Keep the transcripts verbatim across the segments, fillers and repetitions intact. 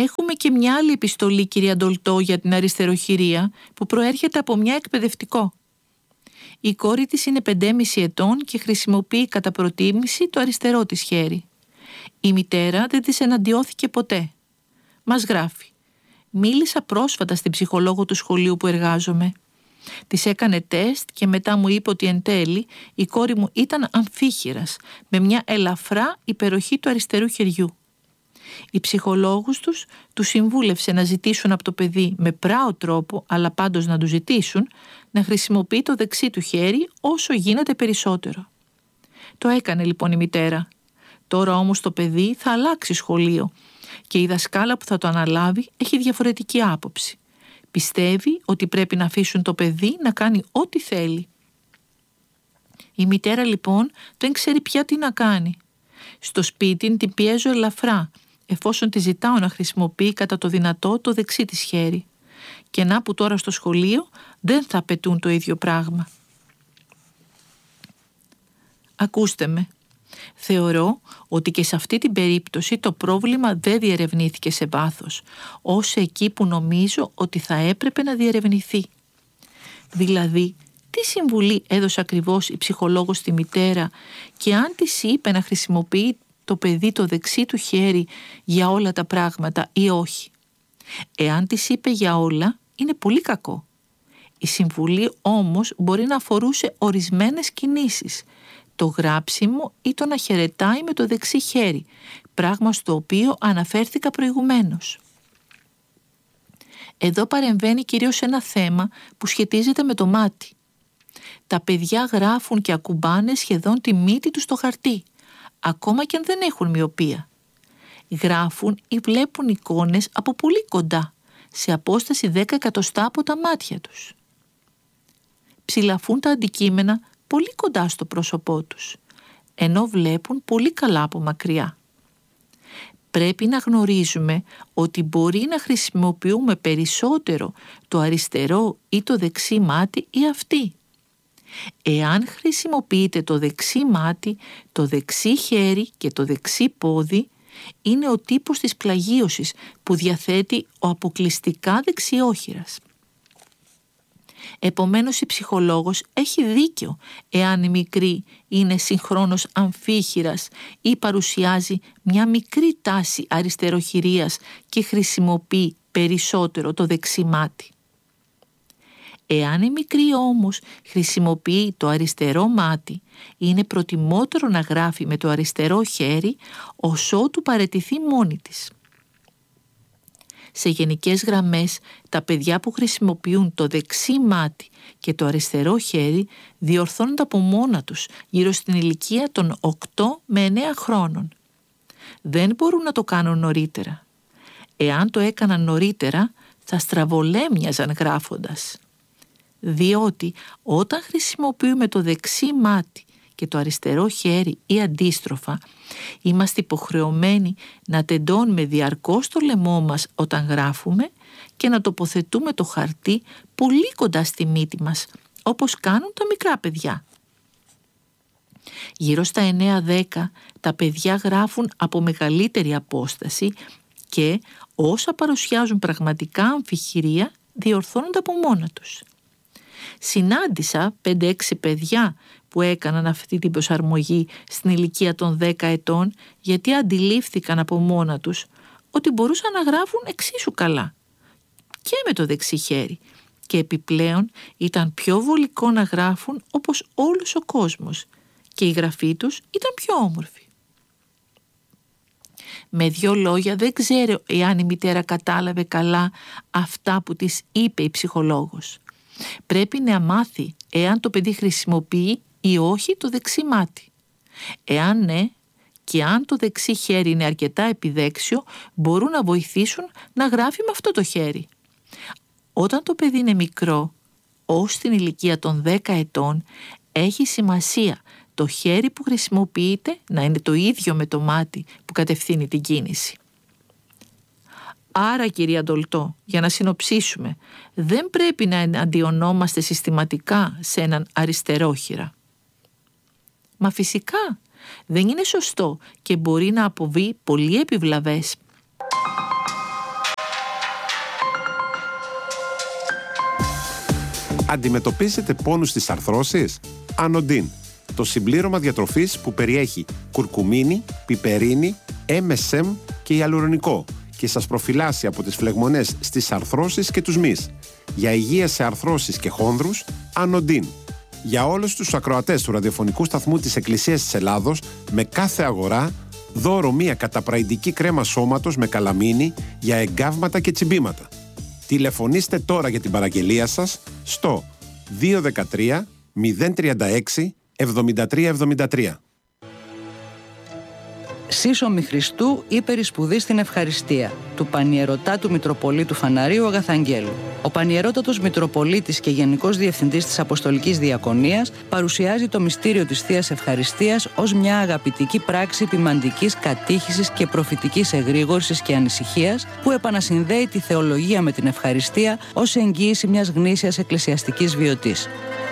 Έχουμε και μια άλλη επιστολή, κυρία Ντολτό, για την αριστεροχειρία που προέρχεται από μια εκπαιδευτικό. Η κόρη της είναι πεντέμισι ετών και χρησιμοποιεί κατά προτίμηση το αριστερό της χέρι. Η μητέρα δεν της εναντιώθηκε ποτέ. Μας γράφει: «Μίλησα πρόσφατα στην ψυχολόγο του σχολείου που εργάζομαι. Της έκανε τεστ και μετά μου είπε ότι εν τέλει η κόρη μου ήταν αμφίχειρας, με μια ελαφρά υπεροχή του αριστερού χεριού. Η ψυχολόγος τους τους συμβούλευσε να ζητήσουν από το παιδί με πράο τρόπο, αλλά πάντως να του ζητήσουν, να χρησιμοποιεί το δεξί του χέρι όσο γίνεται περισσότερο. Το έκανε λοιπόν η μητέρα. Τώρα όμως το παιδί θα αλλάξει σχολείο και η δασκάλα που θα το αναλάβει έχει διαφορετική άποψη. Πιστεύει ότι πρέπει να αφήσουν το παιδί να κάνει ό,τι θέλει. Η μητέρα λοιπόν δεν ξέρει πια τι να κάνει. Στο σπίτι την πιέζω ελαφρά, εφόσον τη ζητάω να χρησιμοποιεί κατά το δυνατό το δεξί της χέρι. Και να που τώρα στο σχολείο δεν θα απαιτούν το ίδιο πράγμα. Ακούστε με. Θεωρώ ότι και σε αυτή την περίπτωση το πρόβλημα δεν διερευνήθηκε σε βάθος, ως εκεί που νομίζω ότι θα έπρεπε να διερευνηθεί. Δηλαδή, τι συμβουλή έδωσε ακριβώς η ψυχολόγος στη μητέρα και αν της είπε να χρησιμοποιεί το παιδί το δεξί του χέρι για όλα τα πράγματα ή όχι. Εάν της είπε για όλα, είναι πολύ κακό. Η συμβουλή όμως μπορεί να αφορούσε ορισμένες κινήσεις, το γράψιμο ή το να χαιρετάει με το δεξί χέρι, πράγμα στο οποίο αναφέρθηκα προηγουμένως. Εδώ παρεμβαίνει κυρίως ένα θέμα που σχετίζεται με το μάτι. Τα παιδιά γράφουν και ακουμπάνε σχεδόν τη μύτη τους στο χαρτί, ακόμα και αν δεν έχουν μοιοπία. Γράφουν ή βλέπουν εικόνες από πολύ κοντά, σε απόσταση δέκα εκατοστά από τα μάτια τους. Ψηλαφούν τα αντικείμενα πολύ κοντά στο πρόσωπό τους, ενώ βλέπουν πολύ καλά από μακριά. Πρέπει να γνωρίζουμε ότι μπορεί να χρησιμοποιούμε περισσότερο το αριστερό ή το δεξί μάτι ή αυτή. Εάν χρησιμοποιείτε το δεξί μάτι, το δεξί χέρι και το δεξί πόδι, είναι ο τύπος της πλαγίωσης που διαθέτει ο αποκλειστικά δεξιόχειρας. Επομένως η ψυχολόγος έχει δίκιο εάν η μικρή είναι συγχρόνως αμφίχειρας ή παρουσιάζει μια μικρή τάση αριστεροχειρίας και χρησιμοποιεί περισσότερο το δεξί μάτι. Εάν η μικρή όμως χρησιμοποιεί το αριστερό μάτι, είναι προτιμότερο να γράφει με το αριστερό χέρι ως ότου παραιτηθεί μόνη της. Σε γενικές γραμμές, τα παιδιά που χρησιμοποιούν το δεξί μάτι και το αριστερό χέρι διορθώνονται από μόνα τους γύρω στην ηλικία των οκτώ με εννέα χρόνων. Δεν μπορούν να το κάνουν νωρίτερα. Εάν το έκαναν νωρίτερα, θα στραβολέμοιαζαν γράφοντας. Διότι όταν χρησιμοποιούμε το δεξί μάτι και το αριστερό χέρι ή αντίστροφα, είμαστε υποχρεωμένοι να τεντώνουμε διαρκώς το λαιμό μας όταν γράφουμε και να τοποθετούμε το χαρτί πολύ κοντά στη μύτη μας, όπως κάνουν τα μικρά παιδιά. Γύρω στα εννέα δέκα τα παιδιά γράφουν από μεγαλύτερη απόσταση και όσα παρουσιάζουν πραγματικά αμφιχειρία διορθώνονται από μόνα τους. Συνάντησα πέντε έξι παιδιά που έκαναν αυτή την προσαρμογή στην ηλικία των δέκα ετών γιατί αντιλήφθηκαν από μόνα τους ότι μπορούσαν να γράφουν εξίσου καλά και με το δεξί χέρι και επιπλέον ήταν πιο βολικό να γράφουν όπως όλος ο κόσμος και η γραφή τους ήταν πιο όμορφη. Με δύο λόγια δεν ξέρω εάν η μητέρα κατάλαβε καλά αυτά που της είπε η ψυχολόγος. Πρέπει να μάθει εάν το παιδί χρησιμοποιεί ή όχι το δεξί μάτι. Εάν ναι και αν το δεξί χέρι είναι αρκετά επιδέξιο, μπορούν να βοηθήσουν να γράφει με αυτό το χέρι. Όταν το παιδί είναι μικρό, ως την ηλικία των δέκα ετών, έχει σημασία το χέρι που χρησιμοποιείται να είναι το ίδιο με το μάτι που κατευθύνει την κίνηση. Άρα, κυρία Ντολτό, για να συνοψίσουμε, δεν πρέπει να εναντιονόμαστε συστηματικά σε έναν αριστερόχειρα. Μα φυσικά, δεν είναι σωστό και μπορεί να αποβεί πολύ επιβλαβές. Αντιμετωπίζετε πόνους στις αρθρώσεις? Ανοντίν, το συμπλήρωμα διατροφής που περιέχει κουρκουμίνη, πιπερίνη, εμ ες εμ και ιαλουρονικό και σας προφυλάσσει από τις φλεγμονές στις αρθρώσεις και τους μυς. Για υγεία σε αρθρώσεις και χόνδρους, Ανοντίν. Για όλους τους ακροατές του ραδιοφωνικού σταθμού της Εκκλησίας της Ελλάδος, με κάθε αγορά, δώρο μία καταπραϊντική κρέμα σώματος με καλαμίνη για εγκάβματα και τσιμπήματα. Τηλεφωνήστε τώρα για την παραγγελία σας στο δύο ένα τρία μηδέν τρία έξι εβδομήντα τρία εβδομήντα τρία. Σύσσωμη Χριστού ύπερη σπουδή στην ευχαριστία του Πανιερωτά του Μητροπολίτου Φαναρίου Αγαθαγγέλου. Ο Πανιερότατος Μητροπολίτης και Γενικός Διευθυντής της Αποστολικής Διακονίας παρουσιάζει το μυστήριο της Θείας Ευχαριστίας ως μια αγαπητική πράξη ποιμαντικής κατήχησης και προφητικής εγρήγορσης και ανησυχίας που επανασυνδέει τη θεολογία με την ευχαριστία ως εγγύηση μιας γνήσιας εκκλησιαστικής βιωτής.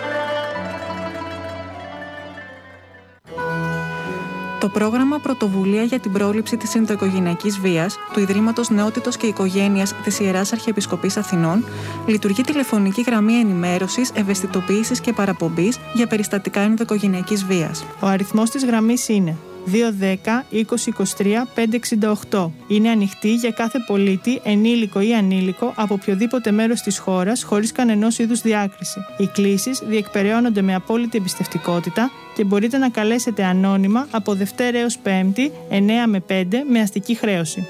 Το πρόγραμμα Πρωτοβουλία για την πρόληψη της ενδοοικογενειακής βίας του Ιδρύματος Νεότητος και Οικογένειας της Ιεράς Αρχιεπισκοπής Αθηνών λειτουργεί τηλεφωνική γραμμή ενημέρωσης, ευαισθητοποίησης και παραπομπής για περιστατικά ενδοοικογενειακής βίας. Ο αριθμός της γραμμής είναι δύο ένα μηδέν είκοσι είκοσι τρία πεντακόσια εξήντα οκτώ. Είναι ανοιχτή για κάθε πολίτη, ενήλικο ή ανήλικο, από οποιοδήποτε μέρος της χώρας, χωρίς κανενός είδους διάκριση. Οι κλήσεις διεκπεραιώνονται με απόλυτη εμπιστευτικότητα και μπορείτε να καλέσετε ανώνυμα από Δευτέρα έως Πέμπτη, εννιά με πέντε, με αστική χρέωση.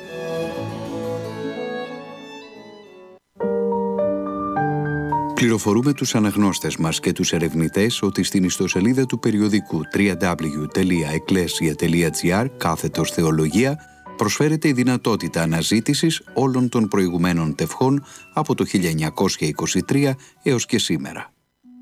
Πληροφορούμε τους αναγνώστες μας και τους ερευνητές ότι στην ιστοσελίδα του περιοδικού double-u double-u double-u τελεία εκκλέσια τελεία τζι άρ κάθετος θεολογία προσφέρεται η δυνατότητα αναζήτησης όλων των προηγουμένων τευχών από το χίλια εννιακόσια είκοσι τρία έως και σήμερα.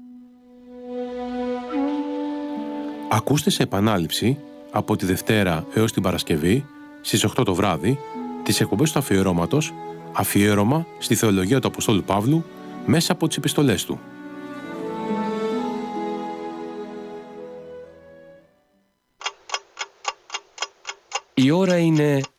Ακούστε σε επανάληψη από τη Δευτέρα έως την Παρασκευή στις οκτώ το βράδυ τις εκπομπές του αφιερώματος «Αφιέρωμα στη θεολογία του Αποστόλου Παύλου» μέσα από τις επιστολές του. Η ώρα είναι